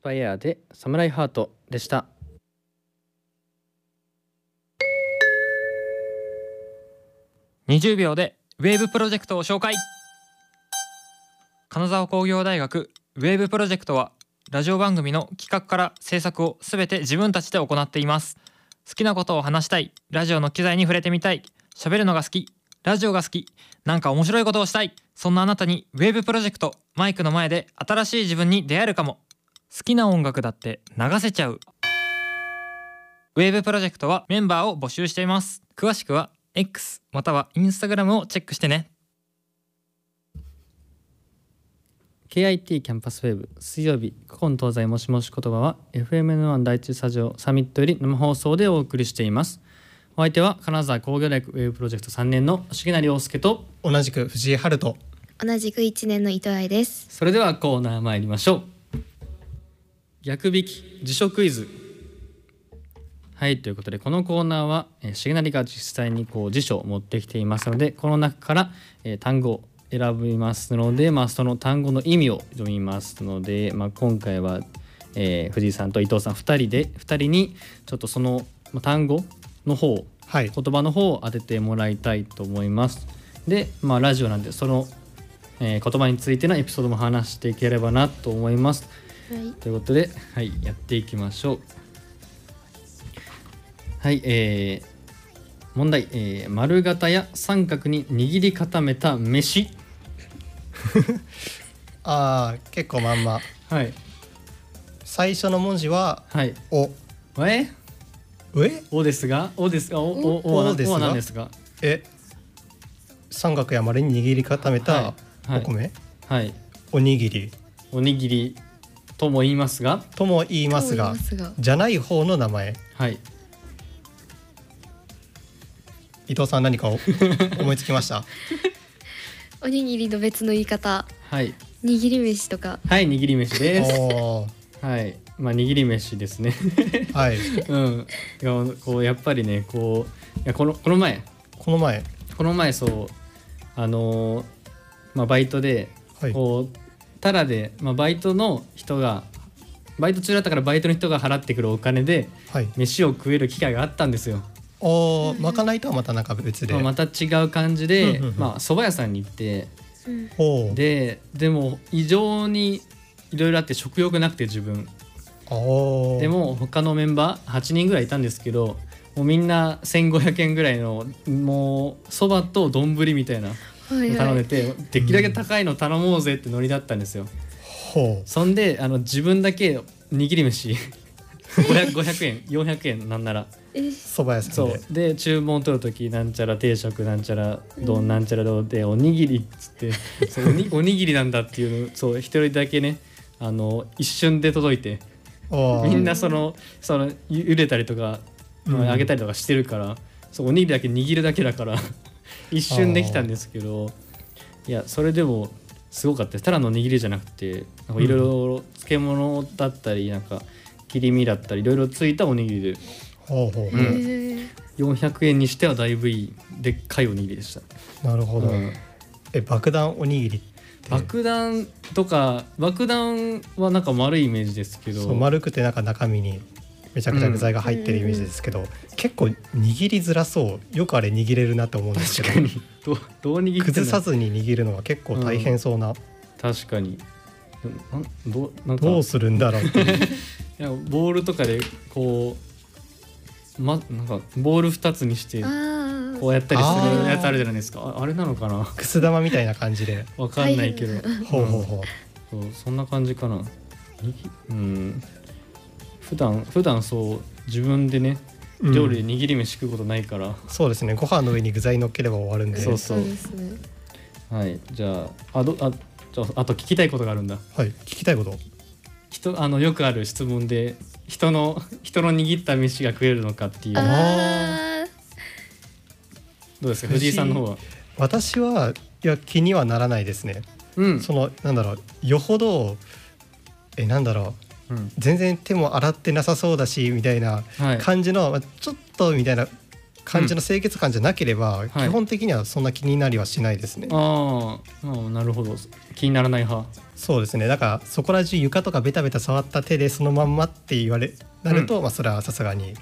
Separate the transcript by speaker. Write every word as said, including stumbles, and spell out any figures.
Speaker 1: パイエアでサムライハートでした。
Speaker 2: にじゅうびょうでウェーブプロジェクトを紹介。金沢工業大学ウェーブプロジェクトはラジオ番組の企画から制作をすべて自分たちで行っています。好きなことを話したい、ラジオの機材に触れてみたい、喋るのが好き、ラジオが好き、なんか面白いことをしたい、そんなあなたにウェーブプロジェクト、マイクの前で新しい自分に出会えるかも。好きな音楽だって流せちゃう。ウェーブプロジェクトはメンバーを募集しています。詳しくは X または Instagram をチェックしてね。
Speaker 1: ケーアイティー キャンパスウェーブ水曜日古今東西もしもし言葉は エフエムエヌワン 第一スタジオサミットより生放送でお送りしています。お相手は金沢工業大学ウェーブプロジェクトさんねんの重成陽介と
Speaker 3: 同じく藤井春人、
Speaker 4: 同じくいちねんの伊藤愛です。
Speaker 1: それではコーナー参りましょう。逆引き辞書クイズ。はい、ということでこのコーナーは、えー、重成が実際にこう辞書を持ってきていますので、この中から、えー、単語を選びますので、まあ、その単語の意味を読みますので、まあ、今回は、えー、藤井さんと伊藤さんふたりでふたりにちょっとその、まあ、単語の方、はい、言葉の方を当ててもらいたいと思います。で、まあ、ラジオなんでその、えー、言葉についてのエピソードも話していければなと思います。はい、ということで、はい、やっていきましょう。はい、えー、問題、えー、丸型や三角に握り固めた飯。
Speaker 3: あー、結構まんま。
Speaker 1: はい。
Speaker 3: 最初の文字は、はい、お。
Speaker 1: え
Speaker 3: え
Speaker 1: おですがおですがおおおは何ですか。
Speaker 3: え三角や丸に握り固めたお米、
Speaker 1: はいはい、
Speaker 3: おにぎり
Speaker 1: おにぎりとも言いますが
Speaker 3: とも言いますがじゃない方の名前。はい。伊藤さん何か思いつきました？
Speaker 4: おにぎりの別の言い方。
Speaker 1: はい。
Speaker 4: 握り飯とか。
Speaker 1: はい、握り飯です。はい、まあ握り飯ですね。はい。うん。いや、こうやっぱりね、こういやこのこの前
Speaker 3: この前
Speaker 1: この前そうあのー、まあバイトで、はい、こうタダで、まあ、バイトの人がバイト中だったからバイトの人が払ってくるお金で飯を食える機会があったんですよ。
Speaker 3: おまかないとはまたなんか別で、
Speaker 1: まあ、また違う感じで、うんうんうん、まあ蕎麦屋さんに行って、うん、ででも異常にいろいろあって食欲なくて自分でも他のメンバーはちにんぐらいいたんですけど、もうみんなせんごひゃくえんぐらいのもう蕎麦と丼みたいな頼んでて、はいはい、できるだけ高いの頼もうぜってノリだったんですよ。うん、そんであの自分だけ握り飯ごひゃくえんよんひゃくえんなんなら
Speaker 3: 蕎麦屋さんで
Speaker 1: そうで注文取るときなんちゃら定食なんちゃら丼なんちゃら丼でおにぎりっつってそう お, におにぎりなんだっていうのそう一人だけねあの一瞬で届いてみんなそのその茹でたりとか、うん、揚げたりとかしてるからそうおにぎりだけ握るだけだから一瞬できたんですけど、いやそれでもすごかったです。ただの握りじゃなくていろいろ漬物だったりなんか切り身だったりいろいろついたおにぎりで、ほうほう、うん、よんひゃくえんにしてはだいぶいいでっかいおにぎりでした。
Speaker 3: なるほど、うん、え爆弾おにぎりって
Speaker 1: 爆弾とか爆弾はなんか丸いイメージですけど、
Speaker 3: そう丸くてなんか中身にめちゃくちゃ具材が入ってるイメージですけど、うん、結構握りづらそう。よくあれ握れるなと思うんですけど、確かに ど, どう握って崩さずに握るのは結構大変そうな、うん、
Speaker 1: 確かに
Speaker 3: ど, なんかどうするんだろうっていうい
Speaker 1: やボールとかでこう、ま、なんかボールふたつにしてこうやったりするやつあるじゃないですか。 あ, あれなのかな、
Speaker 3: くす玉みたいな感じで
Speaker 1: わかんないけど、
Speaker 3: ほうほうほう、
Speaker 1: そうそんな感じかな。うん、普段普段そう自分でね料理で握り飯食うことないから、うん、
Speaker 3: そうですね。ご飯の上に具材乗っければ終わるんで、
Speaker 1: そうそう、はい。じゃああどあじゃああと聞きたいことがあるんだ。
Speaker 3: はい、聞きたいこと。
Speaker 1: 人あのよくある質問で人の人の握った飯が食えるのかっていう。あどうですか藤井さんの方は。
Speaker 3: 私はいや気にはならないですね。うん、そのなんだろうよほどえなんだろう、うん、全然手も洗ってなさそうだしみたいな感じの、はい、ちょっとみたいな感じの清潔感じゃなければ、
Speaker 1: はい
Speaker 3: 基本的にはそんな気になりはしないですね。
Speaker 1: あーあー、なるほど。気にならない派。
Speaker 3: そうですね。だからそこら中床とかベタベタ触った手でそのまんまって言われなると、まあそれはさすがに